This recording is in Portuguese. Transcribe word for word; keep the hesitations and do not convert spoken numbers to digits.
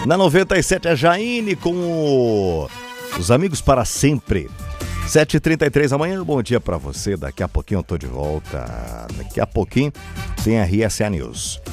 Na noventa e sete, a Jaine com o... Os Amigos para Sempre. sete e trinta e três amanhã, bom dia pra você. Daqui a pouquinho eu tô de volta. Daqui a pouquinho tem a R S A News.